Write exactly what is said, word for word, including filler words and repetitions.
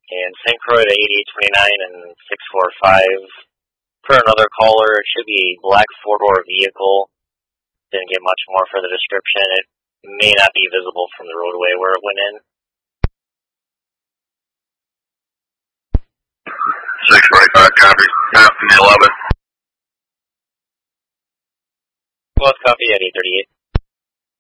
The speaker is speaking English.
And Saint Croix to eighty-eight twenty-nine and six four five. For another caller, it should be a black four-door vehicle. Didn't get much more for the description. It may not be visible from the roadway where it went in. six forty-five, copy. Captain eleven. Well, copy at eight thirty-eight.